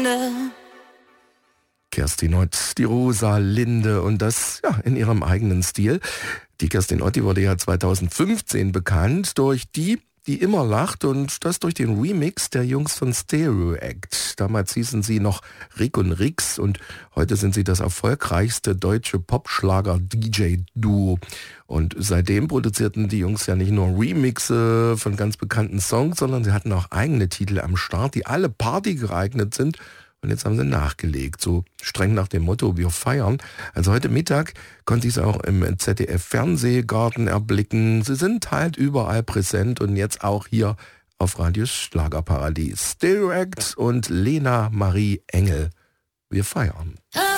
Rosalinde. Kerstin Ott, die Rosalinde und das ja in ihrem eigenen Stil. Die Kerstin Ott, die wurde ja 2015 bekannt durch Die immer lacht und das durch den Remix der Jungs von Stereo Act. Damals hießen sie noch Rick und Rix und heute sind sie das erfolgreichste deutsche Popschlager-DJ-Duo. Und seitdem produzierten die Jungs ja nicht nur Remixe von ganz bekannten Songs, sondern sie hatten auch eigene Titel am Start, die alle Party geeignet sind. Und jetzt haben sie nachgelegt, so streng nach dem Motto, wir feiern. Also heute Mittag konnte ich es auch im ZDF-Fernsehgarten erblicken. Sie sind halt überall präsent und jetzt auch hier auf Radios Schlagerparadies. Stereo Act und Lena Marie Engel. Wir feiern.